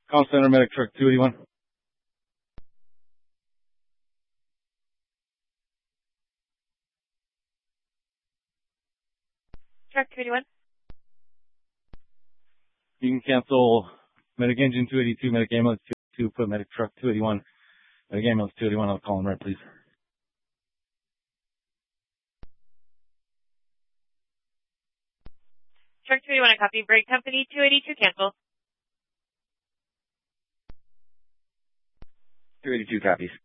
Call center, medic truck 281. Truck 281. You can cancel medic engine 282, medic ambulance 282, put medic truck 281, medic ambulance 281. I'll call him right, please. Truck 281, a copy. Brake company 282, cancel. 282 copies.